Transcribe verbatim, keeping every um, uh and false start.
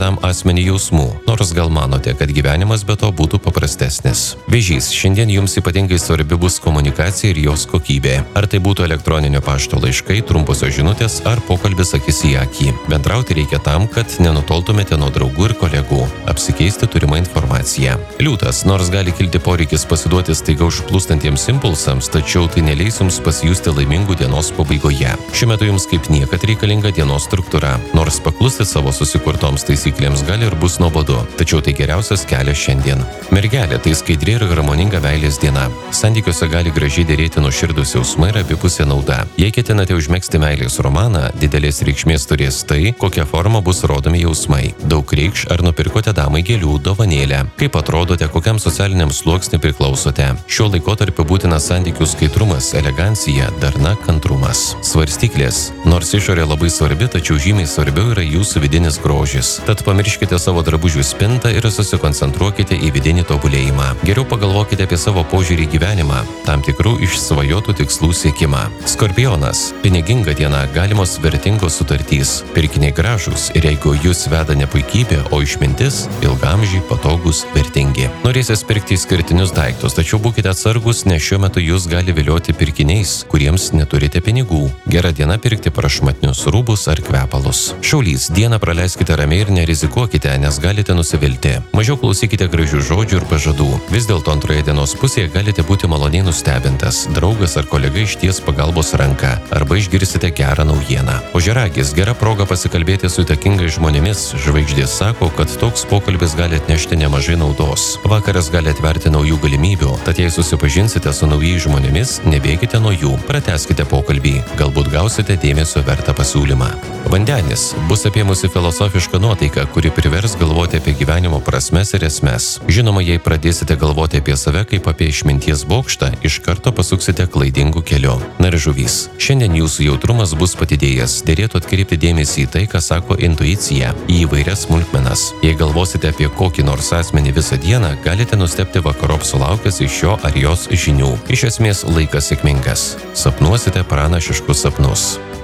tam asmeniui jausmų, nors gal manote, kad gyvenimas be to būtų paprastesnis. Vėžys, šiandien jums ypatingai svarbi bus komunikacija ir jos kokybė. Ar tai būtų elektroninio pašto laiškai, trumposios žinutės ar pokalbis akis į akį. Bendrauti reikia tam, kad nenutoltumėte nuo draugų ir kolegų, apsikeisti turimą informaciją. Liūtas, nors gali kilti poreikis pasiduoti staiga užplūstantiems impulsams, tačiau tai neleis jums pasijusti laimingų dienos pabaigoje. Šiuo metu jums kaip niekad reikalinga dienos struktūra, nors paklusti savo susikurtoms taisyklėms gali ir bus nuobodu, tačiau tai geriausias kelias šiandien. Mergelė, tai skaidri ir harmoninga meilės diena. Santykiuose gali gražiai dėrėti nuoširdūs jausmai ir abipusė nauda. Jei ketinate užmegzti meilės romaną, didelės reikšmės turės tai, kokia forma bus rodomi jausmai. Daug reikš, ar nupirkote damai gėlių dovanėlę, kaip atrodote, kokiam socialiniam sluoksniui priklausote. Šiuo laikotarpiu būtina santykių skaidrumas, elegancija, darna, kantrumas. Svarstyklės, nors išorė labai svarbi, tačiau žymiai svarbiau yra jūsų vidinis grožis. Tad pamirškite savo drabužių spintą ir susikoncentruokite į vidinį tobulėjimą. Geriau pagalvokite apie savo požiūrį į gyvenimą, tam tikrų išsvajotų tikslų siekimą. Skorpionas, piniginga diena, galimos vertingos sutartys, pirkiniai gražūs ir jeigu jūs veda ne puikybė, o išmintis, ilgamžiai, patogus, vertingi. Norėsės pirkti išskirtinius daiktus, tačiau būkite atsargus, nes šiuo metu jūs gali vilioti pirkiniais, kuriems neturite pinigų. Gera diena pirkti prašmatnius rūbus ar kvepalus. Šaulys, dieną praleiskite ramiai ir nerizikuokite, nes galite nusivilti. Mažiau klausykite gražių žodžių ir pažadų. Vis dėlto antroje dienos pusėje galite būti maloniai nustebintas. Draugas ar kolega išties pagalbos ranką arba išgirsite gerą naujieną. Ožiaragis, gera proga pasikalbėti su įtakingais žmonėmis. Žvaigždės sako, kad toks pokalbis gali atnešti nemažai naudos. Vakaras gali atverti naujų galimybių, tad jei susipažinsite su naujais žmonėmis, nebėkite nuo jų, pratęskite pokalbį. Galbūt gausite dėmesio vertą pasiūlymą. Vandenis, bus apėmusi filosofiška nuotaika, kuri privers galvoti apie gyvenimo prasmes ir esmes. Žinoma, jei pradėsite galvoti apie save kaip apie išminties bokštą, iš karto pasuksite klaidingu keliu. Na ir žuvys, šiandien jūsų jautrumas bus padidėjęs, dėrėtų atkreipti dėmesį į tai, ką sako intuicija, į įvairias smulkmenas. Jei galvosite apie kokį nors asmenį visą dieną, galite nustebti vakarop sulaukęs iš jo ar jos žinių. Iš esmės laikas sėkmingas. Sapnuosite pranašiškus sapnus.